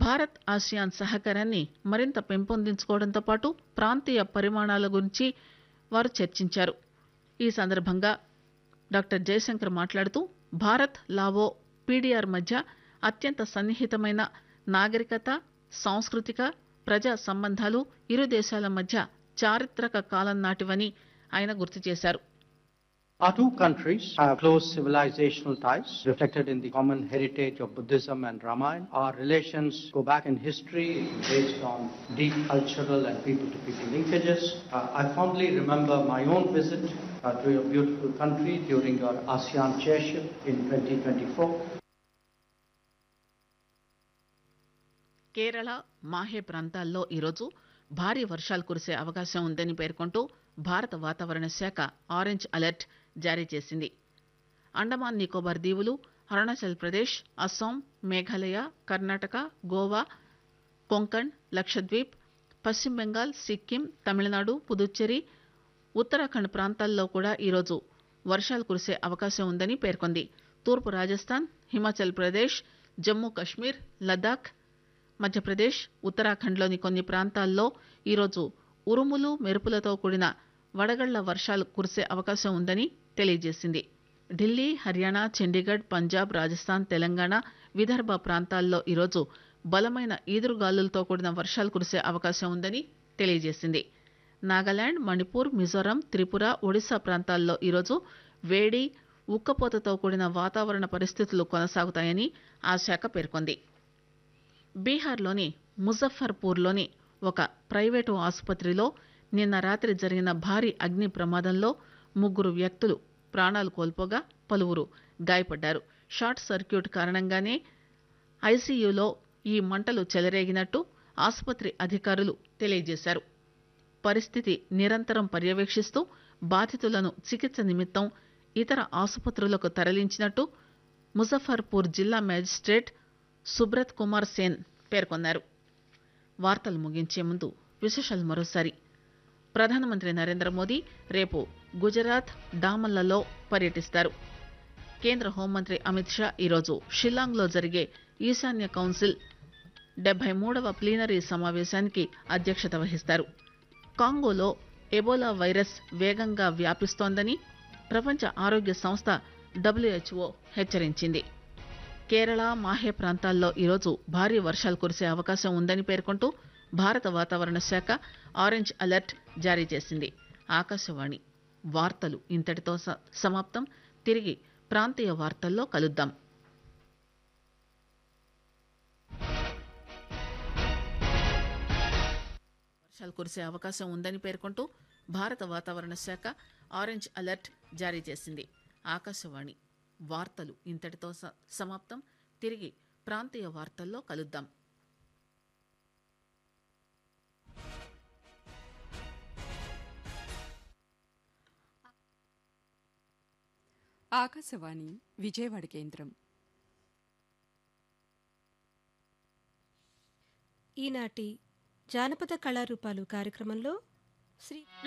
Bharat ASEAN సహకారాన్ని మరింత పెంపొందించుకోవడంతో పాటు ప్రాంతీయ పరిమాణాల గురించి వారు చర్చించారు. ఈ సందర్భంగా డాక్టర్ జయశంకర్ మాట్లాడుతూ భారత్ లావో పీడీఆర్ మధ్య అత్యంత సన్నిహితమైన నాగరికత, సాంస్కృతిక, ప్రజా సంబంధాలు ఇరు దేశాల మధ్య చారిత్రక కాలం నాటివని ఆయన గుర్తు చేశారు. Our two countries have close civilizational ties reflected in the common heritage of Buddhism and Ramayana. Our relations go back in history based on deep cultural and people-to-people linkages. I fondly remember my own visit to your beautiful country during your ASEAN chairship in 2024. Kerala, Mahe ప్రాంతాల్లో ఈరోజు భారీ వర్షాలు కురిసే అవకాశం ఉందని పేర్కొంటూ భారత వాతావరణ శాఖ ఆరెంజ్ అలర్ట్ జారీ చేసింది. అండమాన్ నికోబార్ దీవులు, అరుణాచల్ ప్రదేశ్, అస్సాం, మేఘాలయ, కర్ణాటక, గోవా, కొంకణ్, లక్షద్వీప్, పశ్చిమ బెంగాల్, సిక్కిం, తమిళనాడు, పుదుచ్చేరి, ఉత్తరాఖండ్ ప్రాంతాల్లో కూడా ఈరోజు వర్షాలు కురిసే అవకాశం ఉందని పేర్కొంది. తూర్పు రాజస్థాన్, హిమాచల్ ప్రదేశ్, జమ్మూ కశ్మీర్, లద్దాఖ్, మధ్యప్రదేశ్, ఉత్తరాఖండ్లోని కొన్ని ప్రాంతాల్లో ఈరోజు ఉరుములు, మెరుపులతో కూడిన వడగళ్ల వర్షాలు కురిసే అవకాశం ఉందని తెలియజేసింది. ఢిల్లీ, హర్యానా, చండీగఢ్, పంజాబ్, రాజస్థాన్, తెలంగాణ, విదర్భ ప్రాంతాల్లో ఈరోజు బలమైన ఈదురుగాలులతో కూడిన వర్షాలు కురిసే అవకాశం ఉందని తెలియజేసింది. నాగాలాండ్, మణిపూర్, మిజోరాం, త్రిపుర, ఒడిశా ప్రాంతాల్లో ఈరోజు వేడి, ఉక్కపోతతో కూడిన వాతావరణ పరిస్థితులు కొనసాగుతాయని ఆ శాఖ పేర్కొంది. బీహార్లోని ముజఫర్పూర్లోని ఒక ప్రైవేటు ఆసుపత్రిలో నిన్న రాత్రి జరిగిన భారీ అగ్ని ప్రమాదంలో 3 వ్యక్తులు ప్రాణాలు కోల్పోగా పలువురు గాయపడ్డారు. షార్ట్ సర్క్యూట్ కారణంగానే ఐసీయూలో ఈ మంటలు చెలరేగినట్టు ఆసుపత్రి అధికారులు తెలియజేశారు. పరిస్థితి నిరంతరం పర్యవేక్షిస్తూ బాధితులను చికిత్స నిమిత్తం ఇతర ఆసుపత్రులకు తరలించినట్టు ముజఫర్పూర్ జిల్లా మేజిస్ట్రేట్ సుబ్రత్ కుమార్ సేన్ పేర్కొన్నారు. వార్తలు ముగించే ముందు విశేషాలు మరోసారి. ప్రధానమంత్రి నరేంద్ర మోదీ రేపు గుజరాత్, డామన్లలో పర్యటిస్తారు. కేంద్ర హోంమంత్రి అమిత్ షా ఈరోజు షిల్లాంగ్లో జరిగే ఈశాన్య కౌన్సిల్ 73వ ప్లీనరీ సమావేశానికి అధ్యక్షత వహిస్తారు. కాంగోలో ఎబోలా వైరస్ వేగంగా వ్యాపిస్తోందని ప్రపంచ ఆరోగ్య సంస్థ WHO హెచ్చరించింది. కేరళ, మాహే ప్రాంతాల్లో ఈరోజు భారీ వర్షాలు కురిసే అవకాశం ఉందని పేర్కొంటూ భారత వాతావరణ శాఖ ఆరెంజ్ అలర్ట్ జారీ చేసింది. ఆకాశవాణి వార్తలు ఇంతటితో సమాప్తం. తిరిగి ప్రాంతీయ వార్తల్లో కలుద్దాం. వర్షాలు కురిసే అవకాశం ఉందని పేర్కొంటూ భారత వాతావరణ శాఖ ఆరెంజ్ అలర్ట్ జారీ చేసింది. ఆకాశవాణి వార్తలు ఇంతటితో సమాప్తం. తిరిగి ప్రాంతీయ వార్తల్లో కలుద్దాం. ఆకాశవాణి విజయవాడ కేంద్రం. ఈనాటి జానపద కళారూపాలు కార్యక్రమంలో శ్రీ